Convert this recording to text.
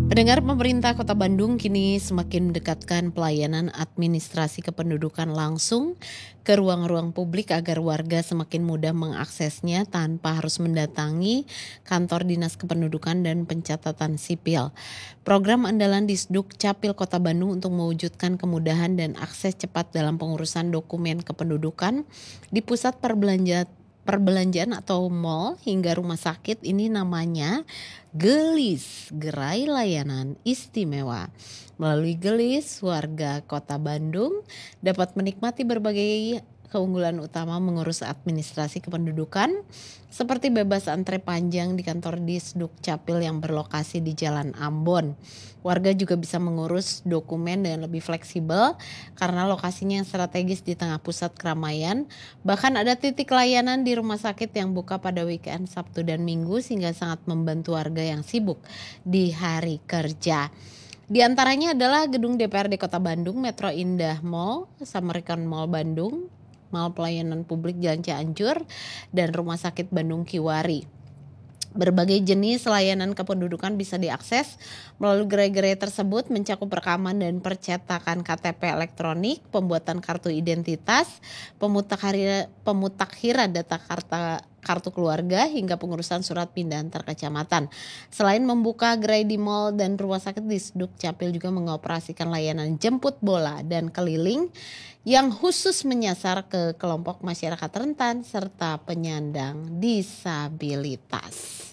Pendengar, pemerintah Kota Bandung kini semakin mendekatkan pelayanan administrasi kependudukan langsung ke ruang-ruang publik agar warga semakin mudah mengaksesnya tanpa harus mendatangi kantor dinas kependudukan dan pencatatan sipil. Program andalan Disduk Capil Kota Bandung untuk mewujudkan kemudahan dan akses cepat dalam pengurusan dokumen kependudukan di pusat perbelanjaan atau mall hingga rumah sakit ini namanya Gelis, Gerai Layanan Istimewa. Melalui Gelis, warga Kota Bandung dapat menikmati berbagai keunggulan utama mengurus administrasi kependudukan seperti bebas antre panjang di kantor Disduk Capil yang berlokasi di Jalan Ambon. Warga juga bisa mengurus dokumen dengan lebih fleksibel karena lokasinya yang strategis di tengah pusat keramaian. Bahkan ada titik layanan di rumah sakit yang buka pada weekend Sabtu dan Minggu sehingga sangat membantu warga yang sibuk di hari kerja. Di antaranya adalah gedung DPRD Kota Bandung, Metro Indah Mall, Samaritan Mall Bandung, Mall Pelayanan Publik Jalan Cianjur, dan Rumah Sakit Bandung Kiwari. Berbagai jenis layanan kependudukan bisa diakses melalui gerai-gerai tersebut mencakup rekaman dan percetakan KTP elektronik, pembuatan kartu identitas, pemutakhiran data kartu keluarga hingga pengurusan surat pindah antar kecamatan. Selain membuka gerai di mal dan rumah sakit, Disduk Capil juga mengoperasikan layanan jemput bola dan keliling yang khusus menyasar ke kelompok masyarakat rentan serta penyandang disabilitas.